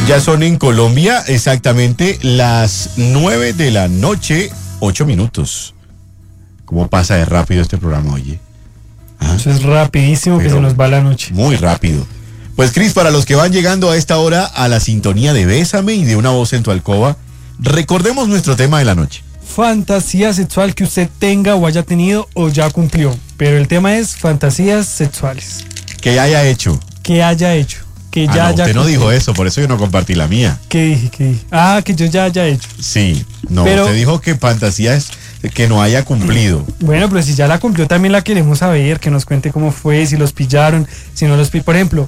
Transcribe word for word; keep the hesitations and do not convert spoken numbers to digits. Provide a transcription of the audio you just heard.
Ya son en Colombia exactamente las nueve de la noche, ocho minutos. ¿Cómo pasa de rápido este programa, oye? ¿Ah? Eso es rapidísimo. Pero que se nos va la noche. Muy rápido. Pues, Cris, para los que van llegando a esta hora a la sintonía de Bésame y de Una Voz en tu Alcoba, recordemos nuestro tema de la noche. Fantasía sexual que usted tenga o haya tenido o ya cumplió. Pero el tema es fantasías sexuales. Que haya hecho. Que haya hecho. Que ah, ya no, haya usted no cumplido. dijo eso, por eso yo no compartí la mía. ¿Qué dije? ¿Qué dije? Ah, que yo ya haya hecho. Sí, no, pero, usted dijo que fantasía es que no haya cumplido. Bueno, pero si ya la cumplió también la queremos saber, que nos cuente cómo fue, si los pillaron, si no los pillaron. Por ejemplo,